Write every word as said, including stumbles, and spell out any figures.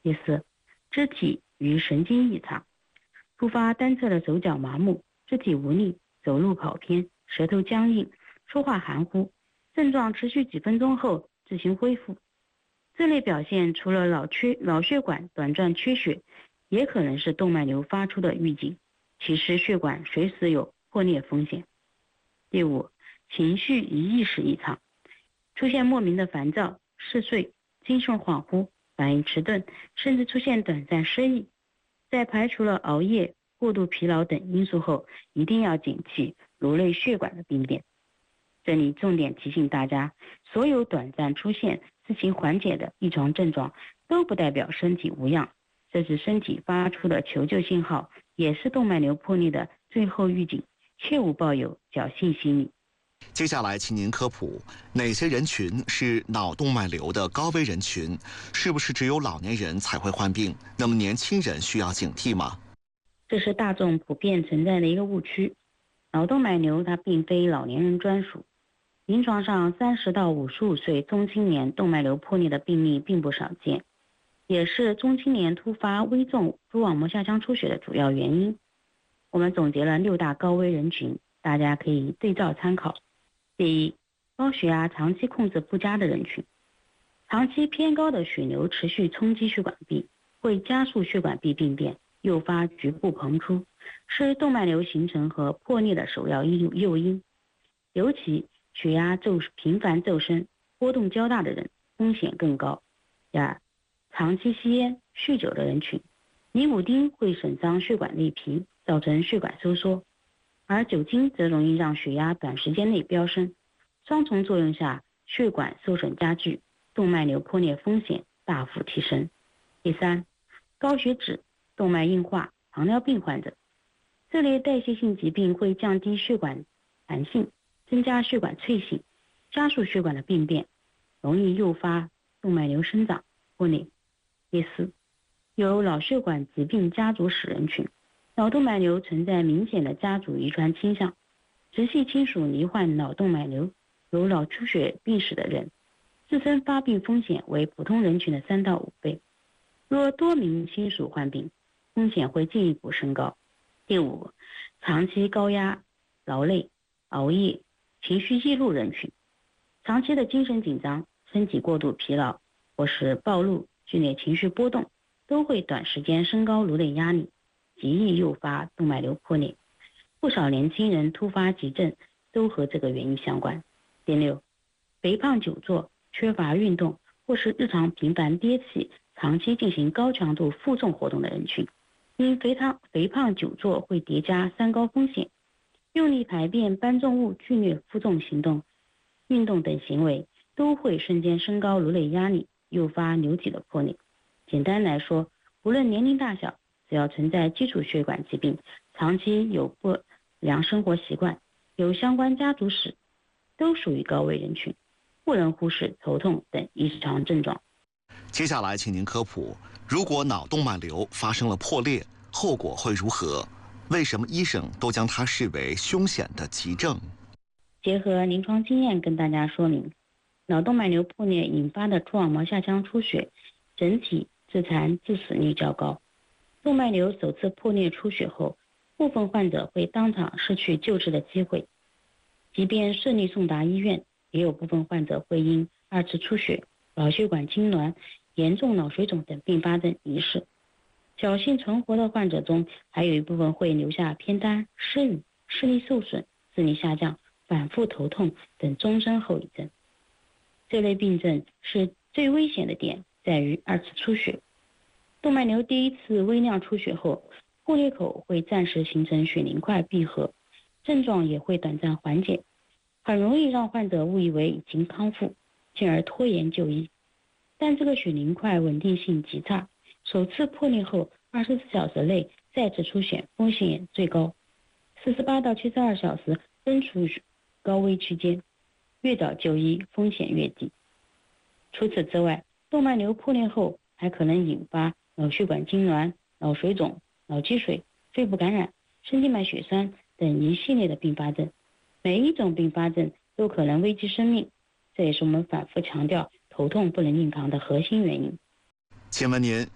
第四，肢体与神经异常，突发单侧的手脚麻木、肢体无力、走路跑偏、舌头僵硬、说话含糊，症状持续几分钟后自行恢复。这类表现除了脑缺脑血管短暂缺血，也可能是动脉瘤发出的预警，其实血管随时有破裂风险。第五，情绪与意识异常，出现莫名的烦躁、嗜睡、精神恍惚、反应迟钝，甚至出现短暂失忆。在排除了熬夜、过度疲劳等因素后，一定要警惕颅内血管的病变。这里重点提醒大家，所有短暂出现自行缓解的异常症状都不代表身体无恙，这是身体发出的求救信号，也是动脉瘤破裂的最后预警，切勿抱有侥幸心理。 接下来请您科普哪些人群是脑动脉瘤的高危人群，是不是只有老年人才会患病？那么年轻人需要警惕吗？ 这是大众普遍存在的一个误区，脑动脉瘤它并非老年人专属，临床上三十到五十五岁中青年动脉瘤破裂的病例并不少见，也是中青年突发危重蛛网膜下腔出血的主要原因。我们总结了六大高危人群，大家可以对照参考。第一，高血压长期控制不佳的人群，长期偏高的血流持续冲击血管壁，会加速血管壁病变，诱发局部膨出，是动脉瘤形成和破裂的首要诱因。尤其血压骤频繁骤升、波动较大的人风险更高。第二，长期吸烟、酗酒的人群，尼古丁会损伤血管内皮，造成血管收缩，而酒精则容易让血压短时间内飙升，双重作用下，血管受损加剧，动脉瘤破裂风险大幅提升。第三，高血脂、动脉硬化、糖尿病患者，这类代谢性疾病会降低血管弹性，增加血管脆性，加速血管的病变，容易诱发动脉瘤生长破裂。第四，有脑血管疾病家族史人群，脑动脉瘤存在明显的家族遗传倾向，直系亲属罹患脑动脉瘤、有脑出血病史的人，自身发病风险为普通人群的三到五倍。若多名亲属患病，风险会进一步升高。第五，长期高压、劳累、熬夜、情绪易怒人群，长期的精神紧张、身体过度疲劳或是暴露、剧烈情绪波动，都会短时间升高颅内压力，极易诱发动脉瘤破裂。不少年轻人突发急症都和这个原因相关。第六，肥胖久坐、缺乏运动或是日常频繁憋气、长期进行高强度负重活动的人群，因肥胖肥胖久坐会叠加三高风险，用力排便、搬重物、剧烈负重行动、运动等行为都会瞬间升高颅内压力，诱发瘤体的破裂。简单来说，无论年龄大小，只要存在基础血管疾病，长期有不良生活习惯，有相关家族史，都属于高危人群，不能忽视头痛等异常症状。 接下来请您科普，如果脑动脉瘤发生了破裂，后果会如何？为什么医生都将它视为凶险的急症？ 结合临床经验跟大家说明，脑动脉瘤破裂引发的蛛网膜下腔出血，整体致残致死率较高。动脉瘤首次破裂出血后，部分患者会当场失去救治的机会，即便顺利送达医院，也有部分患者会因二次出血、脑血管痉挛、严重脑水肿等并发症离世。侥幸存活的患者中，还有一部分会留下偏瘫、失语、视力受损、智力下降、反复头痛等终身后遗症。这类病症是最危险的点在于二次出血。动脉瘤第一次微量出血后，破裂口会暂时形成血凝块闭合，症状也会短暂缓解，很容易让患者误以为已经康复，进而拖延就医。但这个血凝块稳定性极差，首次破裂后二十四小时内再次出血风险最高，四十八到七十二小时仍处于高危区间，越早就医风险越低。除此之外，动脉瘤破裂后还可能引发脑血管痉挛、脑水肿、脑积水、肺部感染、深静脉血栓等一系列的并发症，每一种并发症都可能危及生命，这也是我们反复强调头痛不能硬扛的核心原因。 请问您